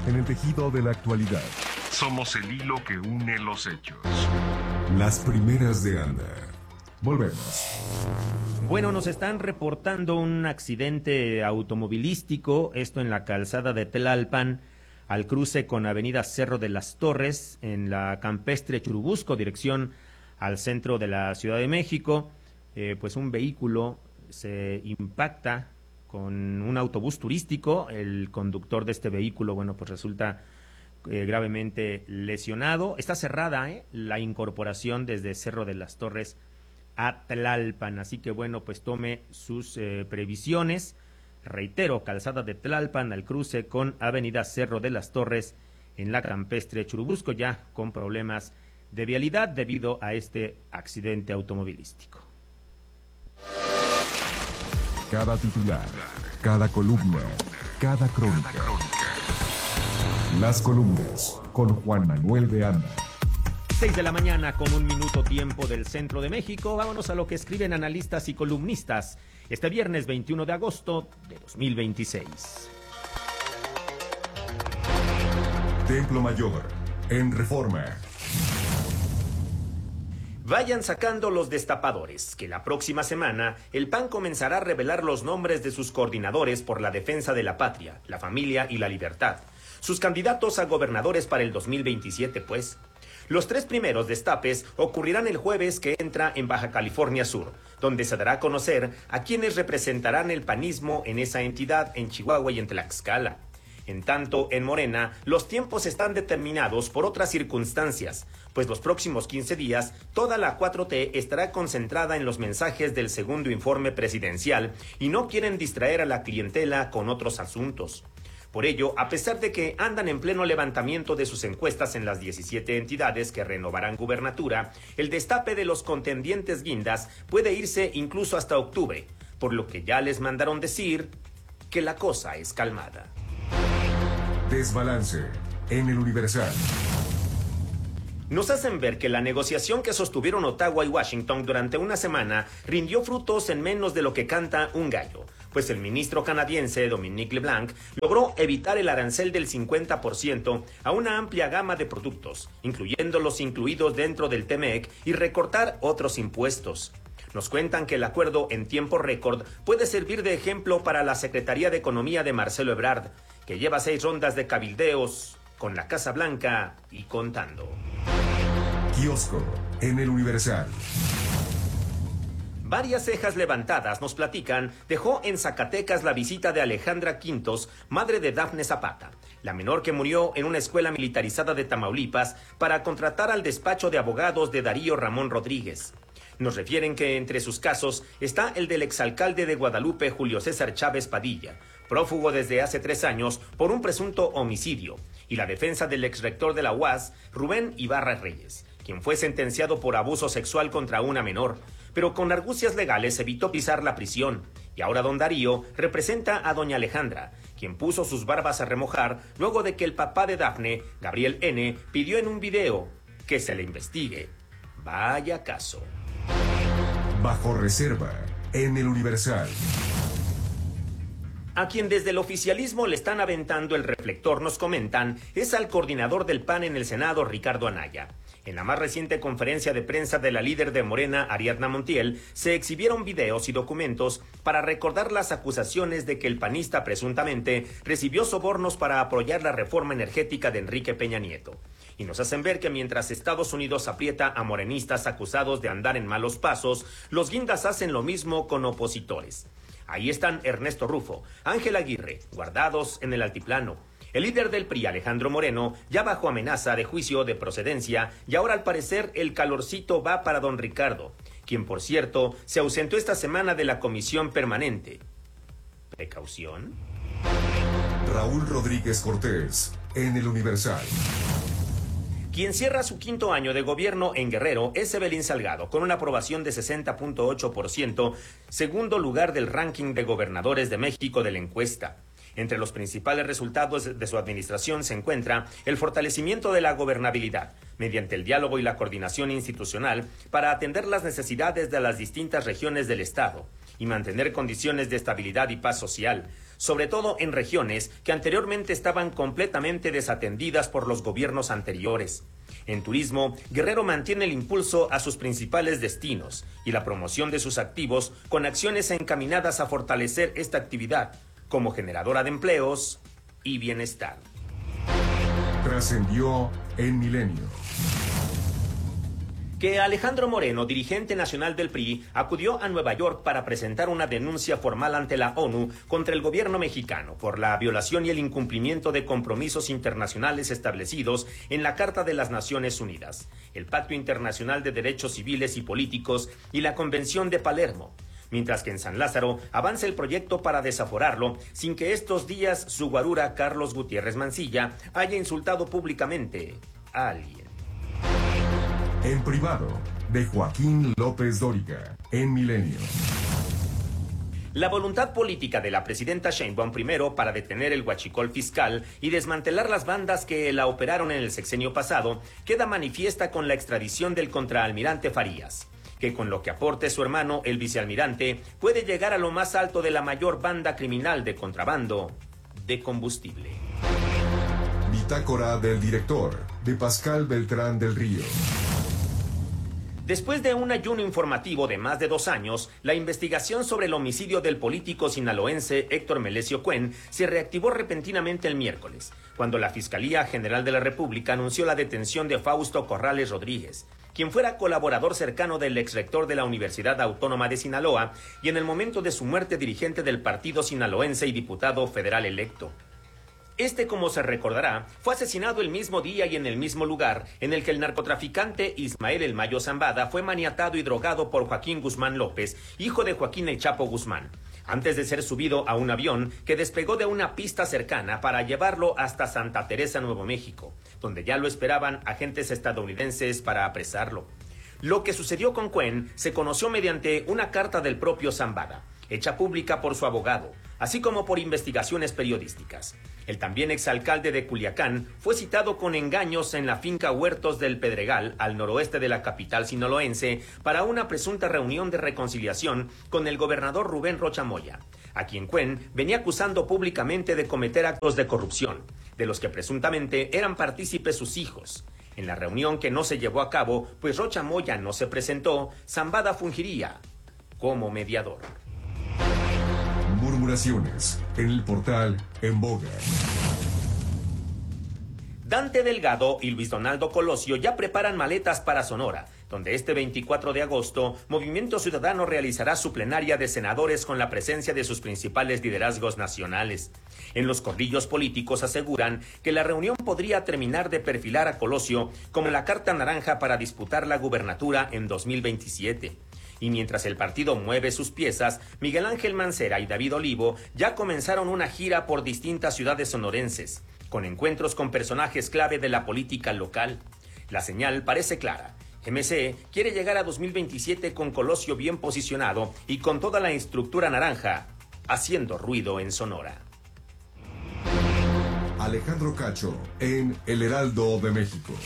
en el tejido de la actualidad. Somos el hilo que une los hechos. Las primeras de Anda. Volvemos. Bueno, nos están reportando un accidente automovilístico, esto en la calzada de Tlalpan, al cruce con Avenida Cerro de las Torres, en la Campestre Churubusco, dirección al centro de la Ciudad de México. Pues un vehículo se impacta con un autobús turístico. El conductor de este vehículo, bueno, pues resulta gravemente lesionado. Está cerrada la incorporación desde Cerro de las Torres a Tlalpan, así que bueno, pues tome sus previsiones. Reitero, calzada de Tlalpan al cruce con Avenida Cerro de las Torres en la Campestre Churubusco, ya con problemas de vialidad debido a este accidente automovilístico. Cada titular, cada columna, cada crónica. Las columnas con Juan Manuel de Anda. 6 de la mañana con 1 minuto tiempo del centro de México. Vámonos a lo que escriben analistas y columnistas este viernes 21 de agosto de 2026. Templo Mayor, en Reforma. Vayan sacando los destapadores, que la próxima semana el PAN comenzará a revelar los nombres de sus coordinadores por la defensa de la patria, la familia y la libertad. Sus candidatos a gobernadores para el 2027, pues. Los 3 primeros destapes ocurrirán el jueves que entra en Baja California Sur, donde se dará a conocer a quienes representarán el panismo en esa entidad en Chihuahua y en Tlaxcala. En tanto, en Morena, los tiempos están determinados por otras circunstancias, pues los próximos 15 días, toda la 4T estará concentrada en los mensajes del segundo informe presidencial y no quieren distraer a la clientela con otros asuntos. Por ello, a pesar de que andan en pleno levantamiento de sus encuestas en las 17 entidades que renovarán gubernatura, el destape de los contendientes guindas puede irse incluso hasta octubre, por lo que ya les mandaron decir que la cosa es calmada. Desbalance en el Universal. Nos hacen ver que la negociación que sostuvieron Ottawa y Washington durante una semana rindió frutos en menos de lo que canta un gallo, pues el ministro canadiense Dominic LeBlanc logró evitar el arancel del 50% a una amplia gama de productos, incluyendo los incluidos dentro del TMEC, y recortar otros impuestos. Nos cuentan que el acuerdo en tiempo récord puede servir de ejemplo para la Secretaría de Economía de Marcelo Ebrard, que lleva 6 rondas de cabildeos con la Casa Blanca y contando. Kiosco en el Universal. Varias cejas levantadas, nos platican, dejó en Zacatecas la visita de Alejandra Quintos, madre de Dafne Zapata, la menor que murió en una escuela militarizada de Tamaulipas para contratar al despacho de abogados de Darío Ramón Rodríguez. Nos refieren que entre sus casos está el del exalcalde de Guadalupe, Julio César Chávez Padilla, prófugo desde hace 3 años por un presunto homicidio, y la defensa del exrector de la UAS, Rubén Ibarra Reyes, quien fue sentenciado por abuso sexual contra una menor, pero con argucias legales evitó pisar la prisión, y ahora don Darío representa a doña Alejandra, quien puso sus barbas a remojar luego de que el papá de Dafne, Gabriel N., pidió en un video que se le investigue. Vaya caso. Bajo reserva en el Universal. A quien desde el oficialismo le están aventando el reflector, nos comentan, es al coordinador del PAN en el Senado, Ricardo Anaya. En la más reciente conferencia de prensa de la líder de Morena, Ariadna Montiel, se exhibieron videos y documentos para recordar las acusaciones de que el panista presuntamente recibió sobornos para apoyar la reforma energética de Enrique Peña Nieto. Y nos hacen ver que mientras Estados Unidos aprieta a morenistas acusados de andar en malos pasos, los guindas hacen lo mismo con opositores. Ahí están Ernesto Rufo, Ángel Aguirre, guardados en el altiplano. El líder del PRI, Alejandro Moreno, ya bajo amenaza de juicio de procedencia, y ahora al parecer el calorcito va para don Ricardo, quien por cierto se ausentó esta semana de la comisión permanente. ¿Precaución? Raúl Rodríguez Cortés, en el Universal. Quien cierra su 5º año de gobierno en Guerrero es Evelyn Salgado, con una aprobación de 60.8%, segundo lugar del ranking de gobernadores de México de la encuesta. Entre los principales resultados de su administración se encuentra el fortalecimiento de la gobernabilidad, mediante el diálogo y la coordinación institucional para atender las necesidades de las distintas regiones del Estado y mantener condiciones de estabilidad y paz social, sobre todo en regiones que anteriormente estaban completamente desatendidas por los gobiernos anteriores. En turismo, Guerrero mantiene el impulso a sus principales destinos y la promoción de sus activos con acciones encaminadas a fortalecer esta actividad como generadora de empleos y bienestar. Trascendió en Milenio. Que Alejandro Moreno, dirigente nacional del PRI, acudió a Nueva York para presentar una denuncia formal ante la ONU contra el gobierno mexicano por la violación y el incumplimiento de compromisos internacionales establecidos en la Carta de las Naciones Unidas, el Pacto Internacional de Derechos Civiles y Políticos y la Convención de Palermo. Mientras que en San Lázaro avanza el proyecto para desaforarlo sin que estos días su guarura Carlos Gutiérrez Mancilla haya insultado públicamente a alguien. En privado, de Joaquín López Dóriga, en Milenio. La voluntad política de la presidenta Sheinbaum primero para detener el huachicol fiscal y desmantelar las bandas que la operaron en el sexenio pasado queda manifiesta con la extradición del contraalmirante Farías, que con lo que aporte su hermano el vicealmirante puede llegar a lo más alto de la mayor banda criminal de contrabando de combustible. Bitácora del director, de Pascal Beltrán del Río. Después de un ayuno informativo de más de 2 años, la investigación sobre el homicidio del político sinaloense Héctor Melesio Cuen se reactivó repentinamente el miércoles, cuando la Fiscalía General de la República anunció la detención de Fausto Corrales Rodríguez, quien fuera colaborador cercano del exrector de la Universidad Autónoma de Sinaloa y en el momento de su muerte dirigente del partido sinaloense y diputado federal electo. Este, como se recordará, fue asesinado el mismo día y en el mismo lugar en el que el narcotraficante Ismael El Mayo Zambada fue maniatado y drogado por Joaquín Guzmán López, hijo de Joaquín El Chapo Guzmán, antes de ser subido a un avión que despegó de una pista cercana para llevarlo hasta Santa Teresa, Nuevo México, donde ya lo esperaban agentes estadounidenses para apresarlo. Lo que sucedió con Cuen se conoció mediante una carta del propio Zambada, hecha pública por su abogado, así como por investigaciones periodísticas. El también exalcalde de Culiacán fue citado con engaños en la finca Huertos del Pedregal, al noroeste de la capital sinaloense, para una presunta reunión de reconciliación con el gobernador Rubén Rocha Moya, a quien Cuen venía acusando públicamente de cometer actos de corrupción, de los que presuntamente eran partícipes sus hijos. En la reunión que no se llevó a cabo, pues Rocha Moya no se presentó, Zambada fungiría como mediador. Murmuraciones en el portal En Boga. Dante Delgado y Luis Donaldo Colosio ya preparan maletas para Sonora, donde este 24 de agosto Movimiento Ciudadano realizará su plenaria de senadores con la presencia de sus principales liderazgos nacionales. En los corrillos políticos aseguran que la reunión podría terminar de perfilar a Colosio como la carta naranja para disputar la gubernatura en 2027. Y mientras el partido mueve sus piezas, Miguel Ángel Mancera y David Olivo ya comenzaron una gira por distintas ciudades sonorenses, con encuentros con personajes clave de la política local. La señal parece clara. MC quiere llegar a 2027 con Colosio bien posicionado y con toda la estructura naranja haciendo ruido en Sonora. Alejandro Cacho en El Heraldo de México.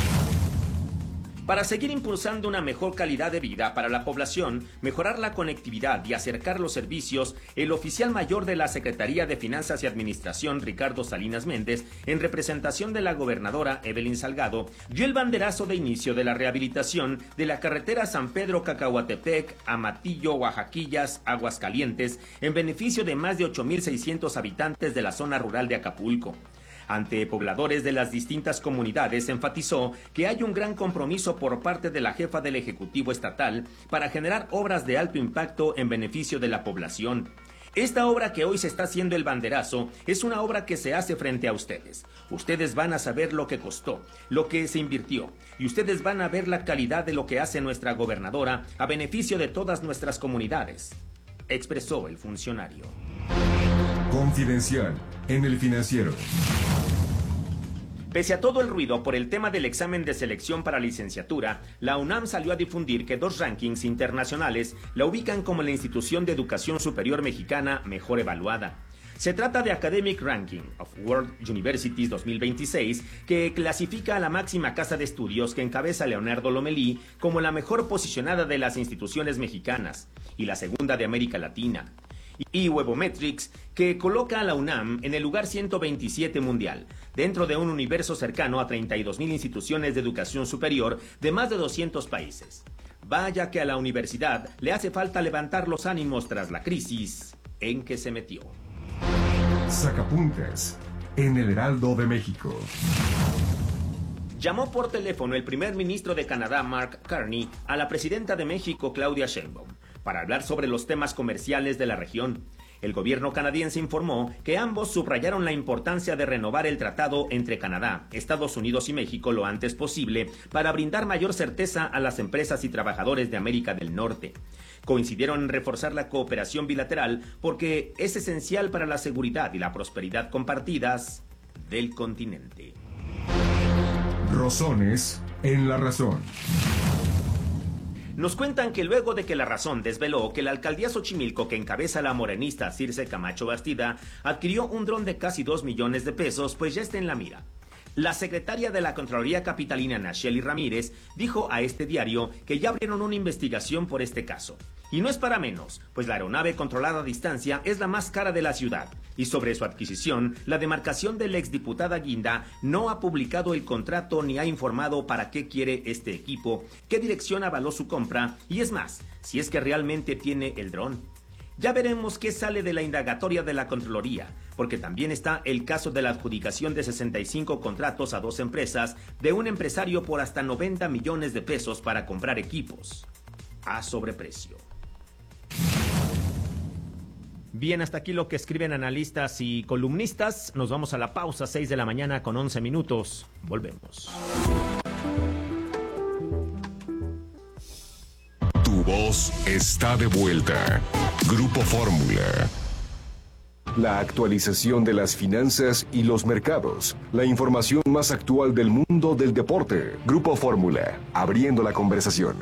Para seguir impulsando una mejor calidad de vida para la población, mejorar la conectividad y acercar los servicios, el oficial mayor de la Secretaría de Finanzas y Administración, Ricardo Salinas Méndez, en representación de la gobernadora Evelyn Salgado, dio el banderazo de inicio de la rehabilitación de la carretera San Pedro-Cacahuatepec, Amatillo, Oaxaquillas, Aguascalientes, en beneficio de más de 8,600 habitantes de la zona rural de Acapulco. Ante pobladores de las distintas comunidades, enfatizó que hay un gran compromiso por parte de la jefa del Ejecutivo Estatal para generar obras de alto impacto en beneficio de la población. Esta obra que hoy se está haciendo el banderazo es una obra que se hace frente a ustedes. Ustedes van a saber lo que costó, lo que se invirtió, y ustedes van a ver la calidad de lo que hace nuestra gobernadora a beneficio de todas nuestras comunidades, expresó el funcionario. Confidencial en El Financiero. Pese a todo el ruido por el tema del examen de selección para licenciatura, la UNAM salió a difundir que 2 rankings internacionales la ubican como la institución de educación superior mexicana mejor evaluada. Se trata de Academic Ranking of World Universities 2026, que clasifica a la máxima casa de estudios que encabeza Leonardo Lomelí como la mejor posicionada de las instituciones mexicanas y la segunda de América Latina. y Webometrics, que coloca a la UNAM en el lugar 127 mundial, dentro de un universo cercano a 32,000 instituciones de educación superior de más de 200 países. Vaya que a la universidad le hace falta levantar los ánimos tras la crisis en que se metió. Sacapuntas en el Heraldo de México. Llamó por teléfono el primer ministro de Canadá, Mark Carney, a la presidenta de México, Claudia Sheinbaum, para hablar sobre los temas comerciales de la región. El gobierno canadiense informó que ambos subrayaron la importancia de renovar el tratado entre Canadá, Estados Unidos y México lo antes posible para brindar mayor certeza a las empresas y trabajadores de América del Norte. Coincidieron en reforzar la cooperación bilateral porque es esencial para la seguridad y la prosperidad compartidas del continente. Rosones en La Razón. Nos cuentan que luego de que La Razón desveló que la alcaldía Xochimilco, que encabeza la morenista Circe Camacho Bastida, adquirió un dron de casi 2 millones de pesos, pues ya está en la mira. La secretaria de la Contraloría Capitalina, Nacheli Ramírez, dijo a este diario que ya abrieron una investigación por este caso. Y no es para menos, pues la aeronave controlada a distancia es la más cara de la ciudad. Y sobre su adquisición, la demarcación de la exdiputada Guinda no ha publicado el contrato ni ha informado para qué quiere este equipo, qué dirección avaló su compra y es más, si es que realmente tiene el dron. Ya veremos qué sale de la indagatoria de la Contraloría, porque también está el caso de la adjudicación de 65 contratos a 2 empresas de un empresario por hasta 90 millones de pesos para comprar equipos a sobreprecio. Bien, hasta aquí lo que escriben analistas y columnistas. Nos vamos a la pausa, 6 de la mañana con 11 minutos. Volvemos. Tu voz está de vuelta. Grupo Fórmula. La actualización de las finanzas y los mercados. La información más actual del mundo del deporte. Grupo Fórmula. Abriendo la conversación.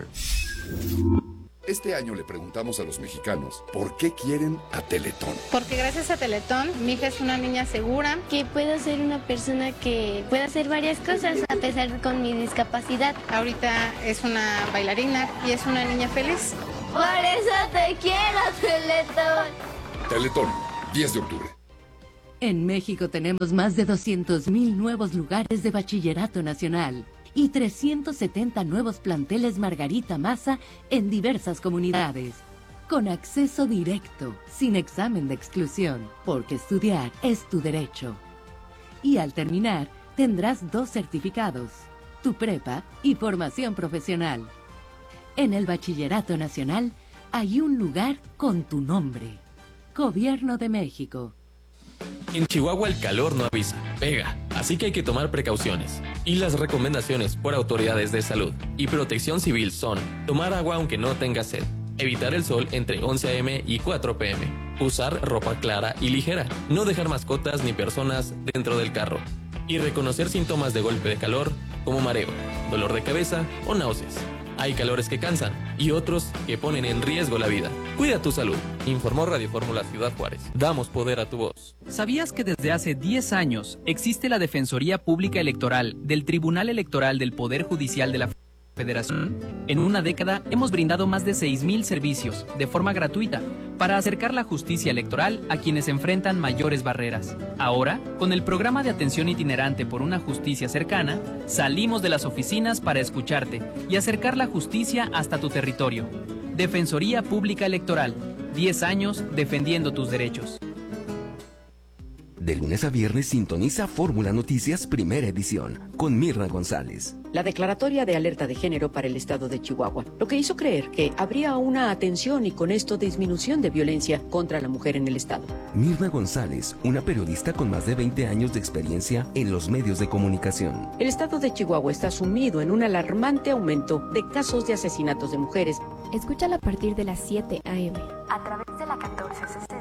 Este año le preguntamos a los mexicanos por qué quieren a Teletón. Porque gracias a Teletón, mi hija es una niña segura. Que puedo ser una persona que pueda hacer varias cosas a pesar con mi discapacidad. Ahorita es una bailarina y es una niña feliz. Por eso te quiero, Teletón. Teletón, 10 de octubre. En México tenemos más de 200,000 nuevos lugares de bachillerato nacional y 370 nuevos planteles Margarita Maza en diversas comunidades, con acceso directo, sin examen de exclusión, porque estudiar es tu derecho. Y al terminar, tendrás 2 certificados, tu prepa y formación profesional. En el Bachillerato Nacional hay un lugar con tu nombre. Gobierno de México. En Chihuahua el calor no avisa, pega, así que hay que tomar precauciones. Y las recomendaciones por autoridades de salud y protección civil son: tomar agua aunque no tenga sed, evitar el sol entre 11 a.m. y 4 p.m., usar ropa clara y ligera, no dejar mascotas ni personas dentro del carro, y reconocer síntomas de golpe de calor como mareo, dolor de cabeza o náuseas. Hay calores que cansan y otros que ponen en riesgo la vida. Cuida tu salud, informó Radio Fórmula Ciudad Juárez. Damos poder a tu voz. ¿Sabías que desde hace 10 años existe la Defensoría Pública Electoral del Tribunal Electoral del Poder Judicial de la Federación? En una década hemos brindado más de 6,000 servicios de forma gratuita para acercar la justicia electoral a quienes enfrentan mayores barreras. Ahora, con el programa de atención itinerante por una justicia cercana, salimos de las oficinas para escucharte y acercar la justicia hasta tu territorio. Defensoría Pública Electoral, 10 años defendiendo tus derechos. De lunes a viernes sintoniza Fórmula Noticias Primera Edición con Mirna González. La declaratoria de alerta de género para el estado de Chihuahua, lo que hizo creer que habría una atención y con esto disminución de violencia contra la mujer en el estado. Mirna González, una periodista con más de 20 años de experiencia en los medios de comunicación. El estado de Chihuahua está sumido en un alarmante aumento de casos de asesinatos de mujeres. Escúchala a partir de las 7 a.m. a través de la 1460.